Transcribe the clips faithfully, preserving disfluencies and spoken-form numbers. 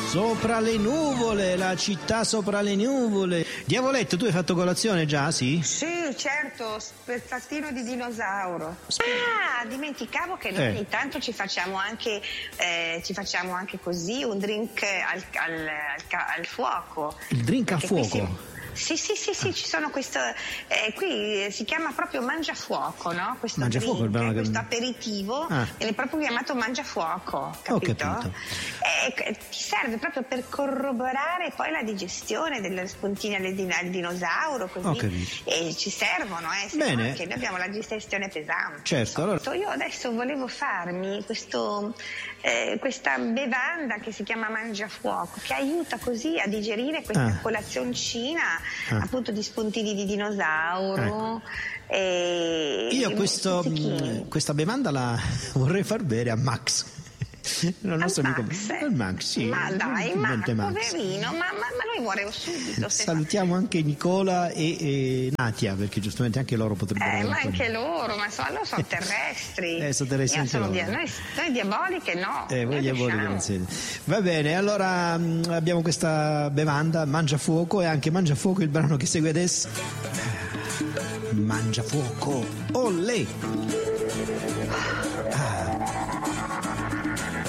Sopra le nuvole, la città sopra le nuvole. Diavoletto, tu hai fatto colazione già, sì? Sì, certo, spezzatino di dinosauro. Ah, dimenticavo che noi Eh. ogni tanto ci facciamo anche eh, ci facciamo anche così un drink al, al, al, al fuoco. Il drink a Perché qui fuoco? si- Sì, sì, sì, sì, ci sono questo, eh, qui si chiama proprio mangiafuoco, no? Questo Mangiafuoco, il drink, brano che- questo aperitivo, Ah. viene proprio chiamato mangiafuoco, capito? Ho capito. Eh, ti serve proprio per corroborare poi la digestione delle spuntine al din- al dinosauro, Ho così. capito. E ci servono, eh, se no Bene. anche noi abbiamo la digestione pesante. Certo, allora- Io adesso volevo farmi questo, eh, questa bevanda che si chiama mangiafuoco, che aiuta così a digerire questa Ah. colazioncina Ah. appunto di spuntini di dinosauro. E Io questo, stuzzichini. mh, questa bevanda la vorrei far bere a Max. Il nostro Al amico Max? il Max, sì. Ma dai, ma Ovviamente Max. poverino, ma, ma, ma lui muore subito. se Salutiamo anche Nicola e, e Natia, perché giustamente anche loro potrebbero Eh, avere ma un po' di- anche loro, ma insomma, loro sono terrestri. Eh, sono terrestri Io anche sono loro. dia- noi, noi diaboliche no. Eh, voi Noi diavoli che riusciamo. non siete. Va bene, allora mh, abbiamo questa bevanda, Mangiafuoco, e anche Mangiafuoco il brano che segue adesso. Mangiafuoco, olè!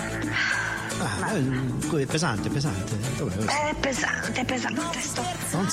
Ah, ah, è pesante, pesante. Dov'è? È pesante, è pesante. Sto... Non